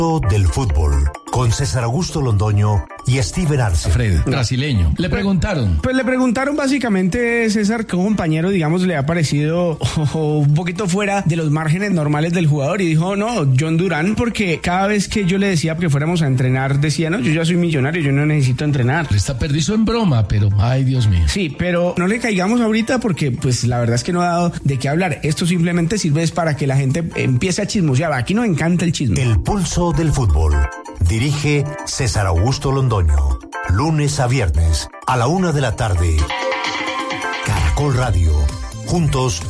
del fútbol, con César Augusto Londoño y Steven Arce. Fred, brasileño. Le preguntaron. Pues le preguntaron básicamente, César, que un compañero, digamos, le ha parecido un poquito fuera de los márgenes normales del jugador, y dijo, no, John Durán, porque cada vez que yo le decía que fuéramos a entrenar, decía, no, yo ya soy millonario, yo no necesito entrenar. Está perdido en broma, pero, ay, Dios mío. Sí, pero no le caigamos ahorita porque, pues, la verdad es que no ha dado de qué hablar. Esto simplemente sirve para que la gente empiece a chismosear. Aquí nos encanta el chisme. El pulso del fútbol. Dirige César Augusto Londoño. Lunes a viernes a la 1:00 p.m. Caracol Radio. Juntos